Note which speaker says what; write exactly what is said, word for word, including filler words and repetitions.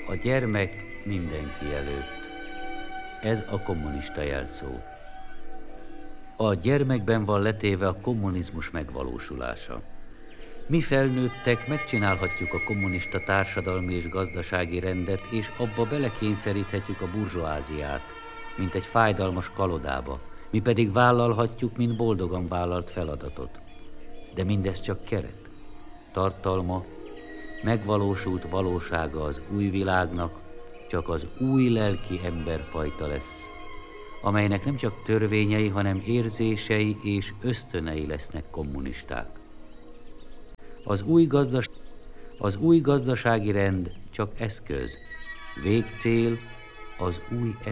Speaker 1: A gyermek mindenki előtt. Ez a kommunista jelszó. A gyermekben van letéve a kommunizmus megvalósulása. Mi felnőttek megcsinálhatjuk a kommunista társadalmi és gazdasági rendet, és abba belekényszeríthetjük a burzsóáziát, mint egy fájdalmas kalodába, mi pedig vállalhatjuk, mint boldogan vállalt feladatot. De mindez csak keret, tartalma, megvalósult valósága az új világnak csak az új lelki emberfajta lesz, amelynek nem csak törvényei, hanem érzései és ösztönei lesznek kommunisták. Az új, gazdas- az új gazdasági rend csak eszköz, végcél az új